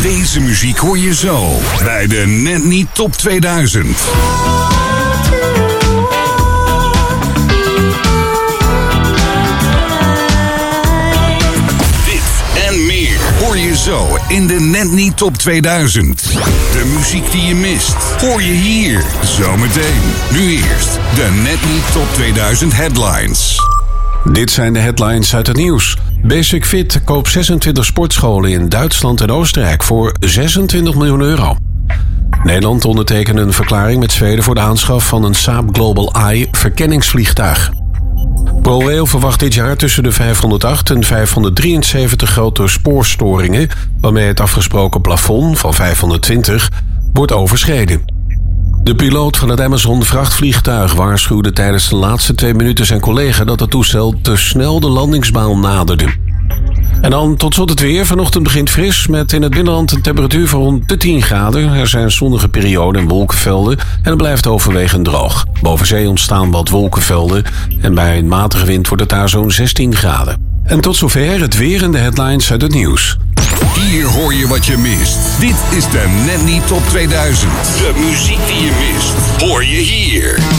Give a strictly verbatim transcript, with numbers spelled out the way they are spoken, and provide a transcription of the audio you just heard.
Deze muziek hoor je zo bij de Net Niet Top tweeduizend. Dit en meer hoor je zo in de Net Niet Top tweeduizend. De muziek die je mist hoor je hier zometeen. Nu eerst de Net Niet Top tweeduizend headlines. Dit zijn de headlines uit het nieuws. Basic Fit koopt zesentwintig sportscholen in Duitsland en Oostenrijk voor zesentwintig miljoen euro. Nederland ondertekent een verklaring met Zweden voor de aanschaf van een Saab Global Eye verkenningsvliegtuig. ProRail verwacht dit jaar tussen de vijfhonderdacht en vijfhonderddrieënzeventig grote spoorstoringen, waarmee het afgesproken plafond van vijfhonderdtwintig wordt overschreden. De piloot van het Amazon vrachtvliegtuig waarschuwde tijdens de laatste twee minuten zijn collega dat het toestel te snel de landingsbaan naderde. En dan tot slot het weer. Vanochtend begint fris met in het binnenland een temperatuur van rond de tien graden. Er zijn zonnige perioden en wolkenvelden en het blijft overwegend droog. Boven zee ontstaan wat wolkenvelden en bij een matige wind wordt het daar zo'n zestien graden. En tot zover het weer en de headlines uit het nieuws. Hier hoor je wat je mist. Dit is de Net Niet Top tweeduizend. De muziek die je mist hoor je hier.